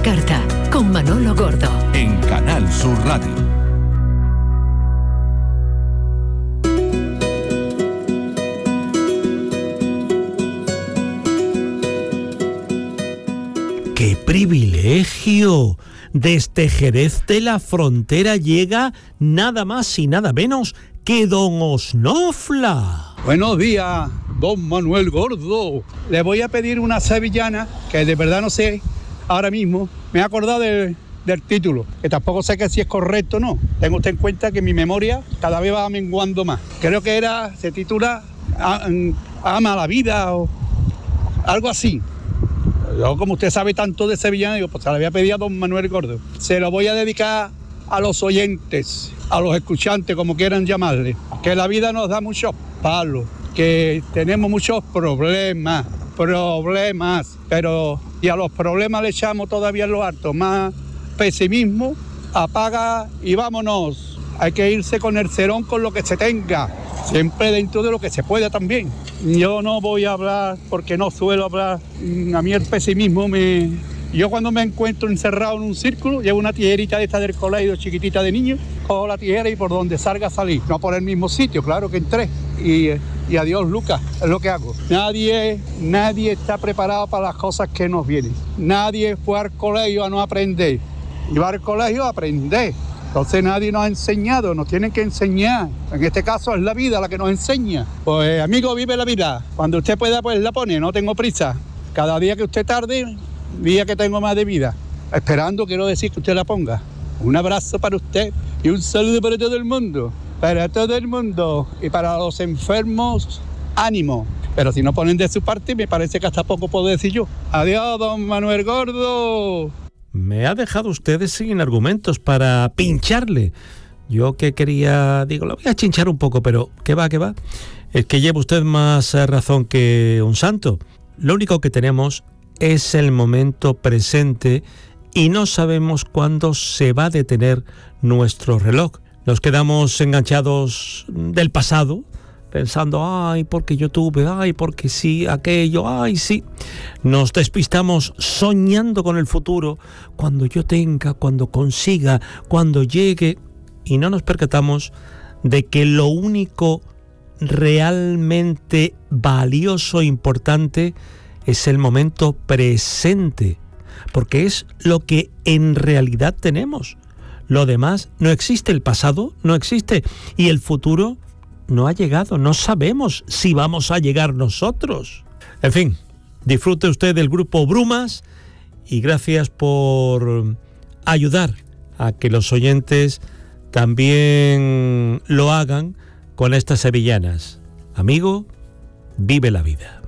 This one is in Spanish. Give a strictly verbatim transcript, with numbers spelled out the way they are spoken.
la carta, con Manolo Gordo. En Canal Sur Radio. ¡Qué privilegio! Desde Jerez de la Frontera llega nada más y nada menos que don Osnofla. Buenos días, don Manuel Gordo. Le voy a pedir una sevillana que de verdad no sé ahora mismo. Me he acordado de, del título, que tampoco sé que si es correcto o no. Tenga usted en cuenta que mi memoria cada vez va menguando más. Creo que era, se titula Ama la vida o algo así. Yo, como usted sabe tanto de sevillana, digo, pues se la voy a pedir a don Manuel Gordo. Se lo voy a dedicar a los oyentes, a los escuchantes, como quieran llamarle. Que la vida nos da muchos palos, que tenemos muchos problemas, problemas, pero y a los problemas le echamos todavía en lo alto más pesimismo, apaga y vámonos. Hay que irse con el cerón con lo que se tenga, siempre dentro de lo que se pueda también. Yo no voy a hablar porque no suelo hablar. A mí el pesimismo me... Yo cuando me encuentro encerrado en un círculo, llevo una tijerita esta del colegio chiquitita de niño, cojo la tijera y por donde salga salir. No por el mismo sitio, claro que entré. Y, y adiós, Lucas, es lo que hago. Nadie, nadie está preparado para las cosas que nos vienen. Nadie fue al colegio a no aprender. Iba al colegio a aprender. Entonces nadie nos ha enseñado, nos tienen que enseñar. En este caso es la vida la que nos enseña. Pues amigo, vive la vida. Cuando usted pueda, pues la pone, no tengo prisa. Cada día que usted tarde, día que tengo más de vida. Esperando, quiero decir que usted la ponga. Un abrazo para usted y un saludo para todo el mundo. Para todo el mundo. Y para los enfermos, ánimo. Pero si no ponen de su parte, me parece que hasta poco puedo decir yo. Adiós, don Manuel Gordo. Me ha dejado ustedes sin argumentos para pincharle. Yo que quería, digo, lo voy a chinchar un poco, pero ¿qué va, qué va? Es que lleva usted más razón que un santo. Lo único que tenemos es el momento presente y no sabemos cuándo se va a detener nuestro reloj. Nos quedamos enganchados del pasado, pensando, ay, porque yo tuve, ay, porque sí, aquello, ay, sí. Nos despistamos soñando con el futuro, cuando yo tenga, cuando consiga, cuando llegue, y no nos percatamos de que lo único realmente valioso e importante es el momento presente, porque es lo que en realidad tenemos. Lo demás no existe, el pasado no existe, y el futuro no ha llegado, no sabemos si vamos a llegar nosotros. En fin, disfrute usted del grupo Brumas y gracias por ayudar a que los oyentes también lo hagan con estas sevillanas. Amigo, vive la vida.